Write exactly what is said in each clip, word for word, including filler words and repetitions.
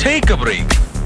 Take a break.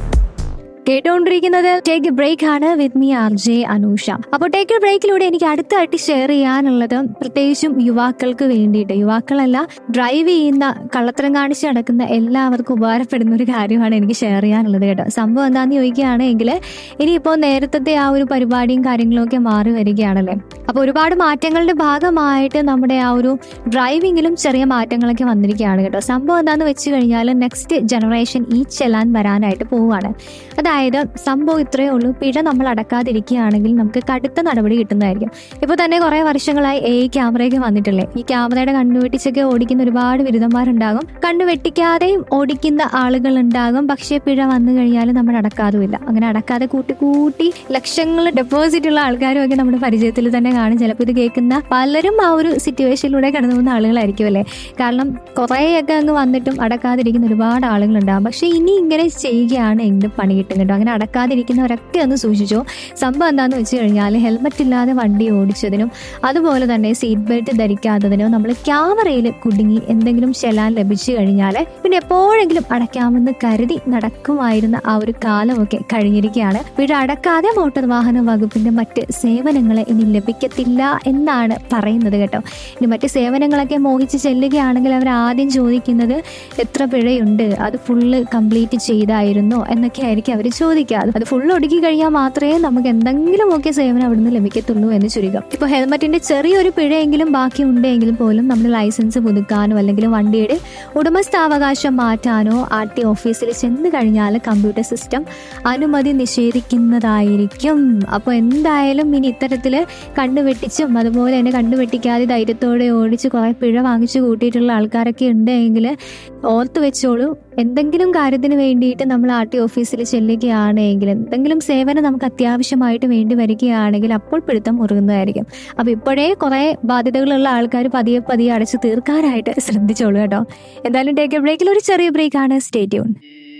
കേട്ടോണ്ടിരിക്കുന്നത് take A break ആണ് with me R J Anusha. അപ്പോൾ take A ബ്രേക്കിലൂടെ എനിക്ക് അടുത്തായിട്ട് ഷെയർ ചെയ്യാനുള്ളത് പ്രത്യേകിച്ചും യുവാക്കൾക്ക് വേണ്ടിയിട്ട്, യുവാക്കളല്ല, ഡ്രൈവ് ചെയ്യുന്ന, കള്ളത്തരം കാണിച്ച് നടക്കുന്ന എല്ലാവർക്കും ഉപകാരപ്പെടുന്ന ഒരു കാര്യമാണ് എനിക്ക് ഷെയർ ചെയ്യാനുള്ളത് കേട്ടോ. സംഭവം എന്താണെന്ന് ചോദിക്കുകയാണെങ്കിൽ, ഇനിയിപ്പോൾ നേരത്തെ ആ ഒരു പരിപാടിയും കാര്യങ്ങളും ഒക്കെ മാറി വരികയാണല്ലേ. അപ്പോൾ ഒരുപാട് മാറ്റങ്ങളുടെ ഭാഗമായിട്ട് നമ്മുടെ ആ ഒരു ഡ്രൈവിങ്ങിലും ചെറിയ മാറ്റങ്ങളൊക്കെ വന്നിരിക്കുകയാണ് കേട്ടോ. സംഭവം എന്താണെന്ന് വെച്ച് കഴിഞ്ഞാൽ നെക്സ്റ്റ് ജനറേഷൻ ഈ ചെല്ലാൻ വരാനായിട്ട് പോവുകയാണ്. അതായത് സംഭവം ഇത്രയേ ഉള്ളൂ, പിഴ നമ്മൾ അടക്കാതിരിക്കുകയാണെങ്കിൽ നമുക്ക് കടുത്ത നടപടി കിട്ടുന്നതായിരിക്കും. ഇപ്പോൾ തന്നെ കുറേ വർഷങ്ങളായി എ ഐ ക്യാമറയൊക്കെ വന്നിട്ടില്ലേ. ഈ ക്യാമറയുടെ കണ്ണുവെട്ടിച്ചൊക്കെ ഓടിക്കുന്ന ഒരുപാട് ബിരുദന്മാരുണ്ടാകും, കണ്ണുവെട്ടിക്കാതെയും ഓടിക്കുന്ന ആളുകൾ ഉണ്ടാകും. പക്ഷേ പിഴ വന്നു കഴിഞ്ഞാൽ നമ്മൾ അടക്കാതുമില്ല. അങ്ങനെ അടക്കാതെ കൂട്ടി കൂട്ടി ലക്ഷങ്ങൾ ഡെപ്പോസിറ്റ് ഉള്ള ആൾക്കാരും ഒക്കെ നമ്മുടെ പരിചയത്തിൽ തന്നെ കാണും. ചിലപ്പോൾ ഇത് കേൾക്കുന്ന പലരും ആ ഒരു സിറ്റുവേഷനിലൂടെ കടന്നു പോകുന്ന ആളുകളായിരിക്കും അല്ലേ. കാരണം കുറേയൊക്കെ അങ്ങ് വന്നിട്ടും അടക്കാതിരിക്കുന്ന ഒരുപാട് ആളുകളുണ്ടാകും. പക്ഷേ ഇനി ഇങ്ങനെ ചെയ്യുകയാണ് എങ്കിലും പണി കിട്ടും കേട്ടോ. അങ്ങനെ അടക്കാതിരിക്കുന്നവരൊക്കെ ഒന്ന് സൂക്ഷിച്ചോ. സംഭവം എന്താണെന്ന് വെച്ച് കഴിഞ്ഞാൽ ഹെൽമറ്റ് ഇല്ലാതെ വണ്ടി ഓടിച്ചതിനും അതുപോലെ തന്നെ സീറ്റ് ബെൽറ്റ് ധരിക്കാത്തതിനോ നമ്മൾ ക്യാമറയിൽ കുടുങ്ങി എന്തെങ്കിലും ചെല്ലാൻ ലഭിച്ചു കഴിഞ്ഞാൽ പിന്നെ എപ്പോഴെങ്കിലും അടയ്ക്കാമെന്ന് കരുതി നടക്കുമായിരുന്ന ആ ഒരു കാലമൊക്കെ കഴിഞ്ഞിരിക്കുകയാണ്. പിഴ അടക്കാതെ മോട്ടോർ വാഹന വകുപ്പിന്റെ മറ്റ് സേവനങ്ങൾ ഇനി ലഭിക്കത്തില്ല എന്നാണ് പറയുന്നത് കേട്ടോ. ഇനി മറ്റ് സേവനങ്ങളൊക്കെ മോഹിച്ച് ചെല്ലുകയാണെങ്കിൽ അവർ ആദ്യം ചോദിക്കുന്നത് എത്ര പിഴയുണ്ട്, അത് ഫുള്ള് കംപ്ലീറ്റ് ചെയ്തായിരുന്നോ എന്നൊക്കെ ആയിരിക്കും അവർ ചോദിക്കുക. അത് ഫുൾ ഒടുക്കി കഴിഞ്ഞാൽ മാത്രമേ നമുക്ക് എന്തെങ്കിലും ഒക്കെ സേവനം അവിടുന്ന് ലഭിക്കത്തുള്ളൂ എന്ന് ചുരുക്കം. ഇപ്പോൾ ഹെൽമറ്റിന്റെ ചെറിയൊരു പിഴയെങ്കിലും ബാക്കി ഉണ്ടെങ്കിലും പോലും നമ്മൾ ലൈസൻസ് പുതുക്കാനോ അല്ലെങ്കിൽ വണ്ടിയുടെ ഉടമസ്ഥാവകാശം മാറ്റാനോ ആർ ടി ഓഫീസിൽ ചെന്ന് കഴിഞ്ഞാൽ കമ്പ്യൂട്ടർ സിസ്റ്റം അനുമതി നിഷേധിക്കുന്നതായിരിക്കും. അപ്പോൾ എന്തായാലും ഇനി ഇത്തരത്തിൽ കണ്ണുവെട്ടിച്ചും അതുപോലെ തന്നെ കണ്ണുവെട്ടിക്കാതെ ധൈര്യത്തോടെ ഓടിച്ച് കുറെ പിഴ വാങ്ങിച്ചു കൂട്ടിയിട്ടുള്ള ആൾക്കാരൊക്കെ ഉണ്ടെങ്കിൽ ഓർത്ത് വെച്ചോളൂ, എന്തെങ്കിലും കാര്യത്തിന് വേണ്ടിയിട്ട് നമ്മൾ ആർ ടി ഓഫീസിൽ ചെല്ലുകയാണെങ്കിൽ, എന്തെങ്കിലും സേവനം നമുക്ക് അത്യാവശ്യമായിട്ട് വേണ്ടി വരികയാണെങ്കിൽ അപ്പോൾ പിടുത്തം മുറുകുന്നതായിരിക്കും. അപ്പോൾ ഇപ്പോഴേ കുറേ ബാധ്യതകളുള്ള ആൾക്കാർ പതിയെ പതിയെ അടച്ചു തീർക്കാനായിട്ട് ശ്രദ്ധിച്ചോളൂ കേട്ടോ. എന്തായാലും ടേക്ക് എ ബ്രേക്കിൽ ഒരു ചെറിയ ബ്രേക്കാണ്. Stay tune.